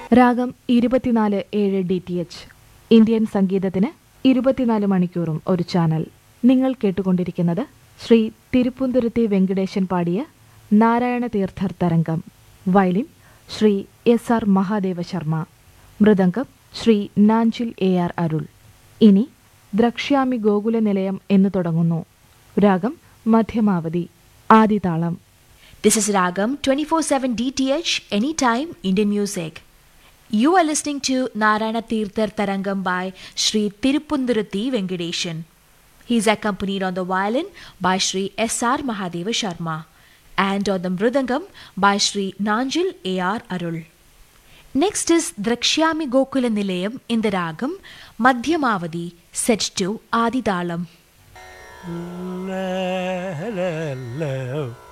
രാഗം 24/7 DTH. Indian സംഗീതത്തിന് 24 മണിക്കൂറും ഒരു ചാനൽ. നിങ്ങൾ കേട്ടുകൊണ്ടിരിക്കുന്നത് ശ്രീ തിരുപ്പുന്തുരുത്തി വെങ്കടേശൻ പാടിയ നാരായണ തീർത്ഥർ തരംഗം. Violin Shri SR Mahadeva Sharma. Mridangam Shri Nanjil AR അരുൾ. ഇനി ദ്രക്ഷ്യാമി ഗോകുല നിലയം എന്ന് തുടങ്ങുന്നു. രാഗം Madhyamavati. ആദിതാളം. This is Ragam 24/7 DTH, anytime Indian music. You are listening to Narayana Tirthar Tarangam by Sri Tiruppunduruthi Venkadeshan. He is accompanied on the violin by Sri SR Mahadeva Sharma and on the mridangam by Sri Nanjil AR Arul. Next is Drakshyami Gokula Nilayam in the Ragam Madhyamavadi, set to Adi Talam.